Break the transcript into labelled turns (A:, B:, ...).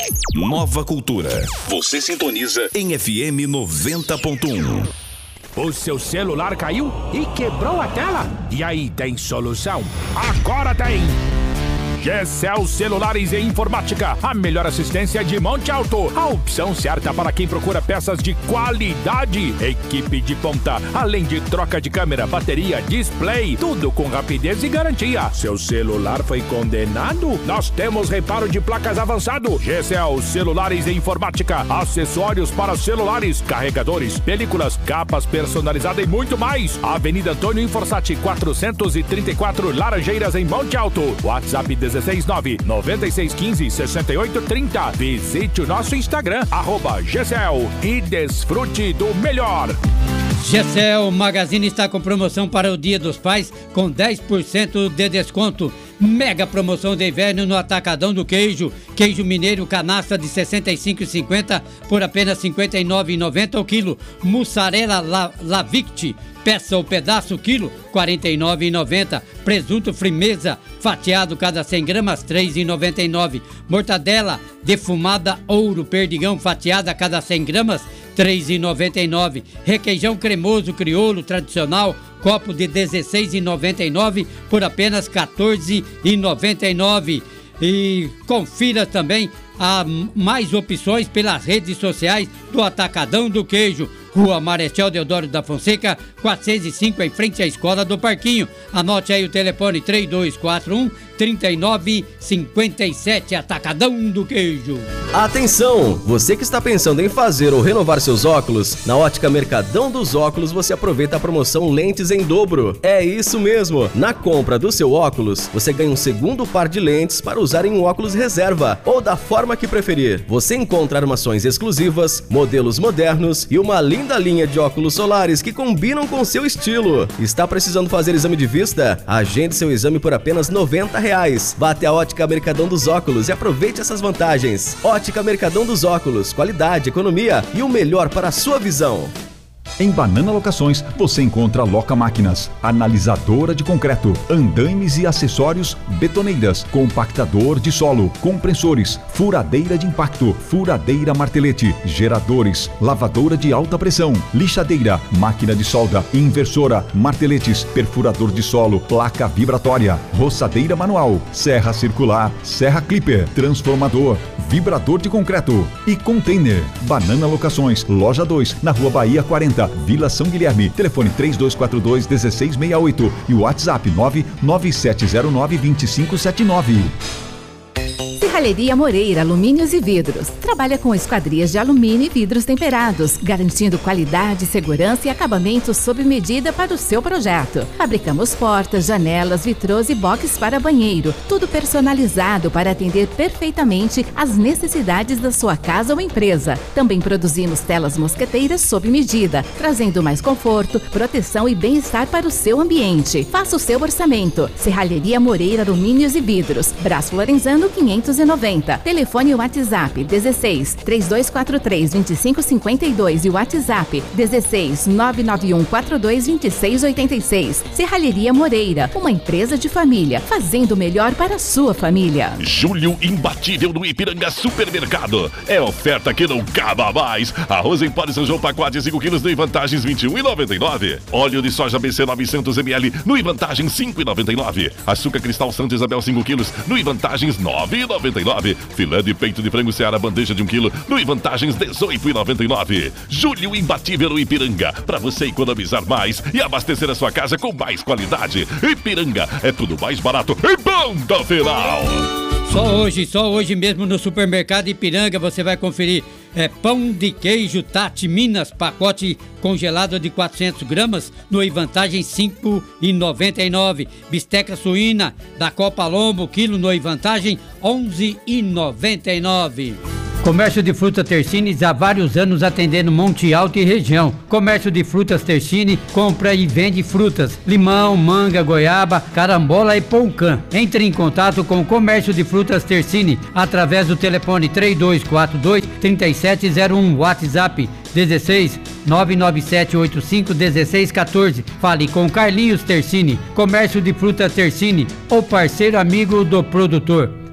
A: Nova Cultura. Você sintoniza em FM 90.1.
B: O seu celular caiu e quebrou a tela? E aí, tem solução? Agora tem! GCL Celulares e Informática, a melhor assistência de Monte Alto. A opção certa para quem procura peças de qualidade. Equipe de ponta, além de troca de câmera, bateria, display, tudo com rapidez e garantia. Seu celular foi condenado? Nós temos reparo de placas avançado. GCL Celulares e Informática, acessórios para celulares, carregadores, películas, capas personalizadas e muito mais. Avenida Antônio Inforsati, 434 Laranjeiras, em Monte Alto. WhatsApp 169-9615-6830. Visite o nosso Instagram, @GCL, e desfrute do melhor.
C: GCL Magazine está com promoção para o Dia dos Pais com 10% de desconto. Mega promoção de inverno no Atacadão do Queijo. Queijo mineiro canastra de R$ 65,50 por apenas R$ 59,90 o quilo. Mussarela Lavict, peça ou pedaço quilo, R$ 49,90. Presunto Frimeza fatiado cada 100 gramas, R$ 3,99. Mortadela defumada Ouro Perdigão fatiada cada 100 gramas, R$ 3,99. Requeijão cremoso crioulo tradicional, copo de R$ 16,99 por apenas R$ 14,99. E confira também mais opções pelas redes sociais do Atacadão do Queijo. Rua Marechal Deodoro da Fonseca, 405, em frente à Escola do Parquinho. Anote aí o telefone 3241-3957, Atacadão do Queijo.
D: Atenção! Você que está pensando em fazer ou renovar seus óculos, na Ótica Mercadão dos Óculos você aproveita a promoção Lentes em Dobro. É isso mesmo! Na compra do seu óculos, você ganha um segundo par de lentes para usar em um óculos reserva ou da forma que preferir. Você encontra armações exclusivas, modelos modernos e uma linda linha de óculos solares que combinam com seu estilo. Está precisando fazer exame de vista? Agende seu exame por apenas R$ 90. Vá até a Ótica Mercadão dos Óculos e aproveite essas vantagens. Ótica Mercadão dos Óculos, qualidade, economia e o melhor para a sua visão.
E: Em Banana Locações, você encontra Loca Máquinas, analisadora de concreto, andaimes e acessórios, betoneiras, compactador de solo, compressores, furadeira de impacto, furadeira martelete, geradores, lavadora de alta pressão, lixadeira, máquina de solda, inversora, marteletes, perfurador de solo, placa vibratória, roçadeira manual, serra circular, serra clipper, transformador, vibrador de concreto e container. Banana Locações, loja 2, na Rua Bahia 40, Vila São Guilherme. Telefone 3242-1668 e o WhatsApp 99709-2579.
F: Serralheria Moreira Alumínios e Vidros. Trabalha com esquadrias de alumínio e vidros temperados, garantindo qualidade, segurança e acabamento sob medida para o seu projeto. Fabricamos portas, janelas, vitrôs e boxes para banheiro, tudo personalizado para atender perfeitamente às necessidades da sua casa ou empresa. Também produzimos telas mosqueteiras sob medida, trazendo mais conforto, proteção e bem-estar para o seu ambiente. Faça o seu orçamento. Serralheria Moreira Alumínios e Vidros, Braço Lorenzano 590. Telefone WhatsApp 16 3243 2552 e WhatsApp 16 991 42 2686. Serralheria Moreira, uma empresa de família, fazendo o melhor para a sua família.
A: Julho imbatível no Ipiranga Supermercado. É oferta que não acaba mais. Arroz em pó de São João, pacote 5 quilos no Vantagens R$ 21,99. Óleo de soja BC 900 ml no Vantagens R$ 5,99. Açúcar Cristal Santa Isabel 5 quilos no Vantagens R$ 9,99. Filé de peito de frango Seara bandeja de 1 kg no Vantagens R$ 18,99. Julho imbatível no Ipiranga, para você economizar mais e abastecer a sua casa com mais qualidade. Ipiranga, é tudo mais barato e bom da final.
C: Só hoje mesmo no Supermercado Ipiranga você vai conferir pão de queijo Tati Minas, pacote congelado de 400 gramas no Vantagens R$ 5,99. Bisteca suína da Copa Lombo, quilo no Vantagens R$ 11,99. Comércio de Frutas Tersine há vários anos atendendo Monte Alto e região. Comércio de Frutas Tersine compra e vende frutas, limão, manga, goiaba, carambola e poucã. Entre em contato com o Comércio de Frutas Tersine através do telefone 3242-3701, WhatsApp 16 99785 1614. Fale com Carlinhos Tersine. Comércio de Frutas Tersine, o parceiro amigo do produtor.